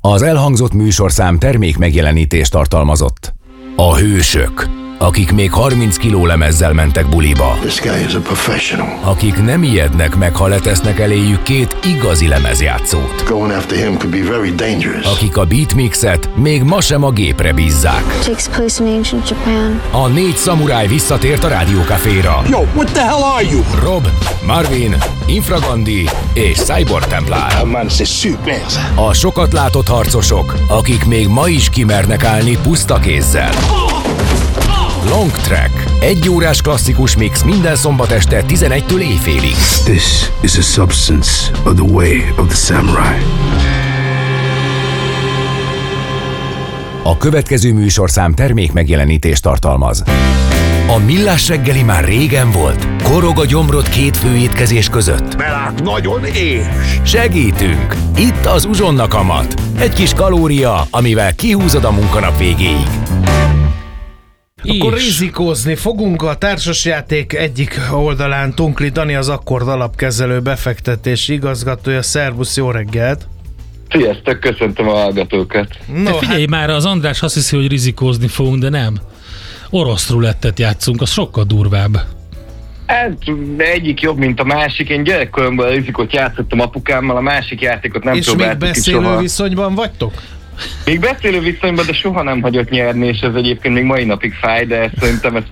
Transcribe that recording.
Az elhangzott műsorszám termék megjelenítést tartalmazott. A hősök, akik még 30 kiló lemezzel mentek buliba. This guy is a professional. Akik nem ijednek meg, ha letesznek eléjük két igazi lemezjátszót. Going after him could be very dangerous. Akik a beatmixet még ma sem a gépre bízzák. Takes place in ancient Japan. A 4 szamuráj visszatért a Rádiókaféra. Yo, what the hell are you? Rob, Marvin, Infragandi és Cyborg Templár. Man, c'est super. A sokat látott harcosok, akik még ma is kimernek állni puszta kézzel. Long Track. 1 órás klasszikus mix minden szombat este 11-től éjfélig. This is a substance of the way of the samurai. A következő műsorszám termék megjelenítést tartalmaz. A Millás reggeli már régen volt. Korog a gyomrod 2 főétkezés között. Mert nagyon éhes. Segítünk! Itt az Uzsonna kamat. Egy kis kalória, amivel kihúzod a munkanap végéig. Akkor rizikózni fogunk. A társasjáték egyik oldalán Tunkli Dani, az Akkord alapkezelő befektetési igazgatója. Szervusz, jó reggelt! Sziasztok, köszöntöm a hallgatókat. No, figyelj már, az András azt hiszi, hogy rizikózni fogunk, de nem. Orosz rulettet játszunk, az sokkal durvább. Hát egyik jobb, mint a másik. Én gyerekkoromban a rizikót játszottam apukámmal, a másik játékot nem és próbáltuk még ki beszélő soha. viszonyban vagytok? Még beszélő viszonyban, de soha nem hagyott nyerni, és ez egyébként még mai napig fáj, de szerintem ezt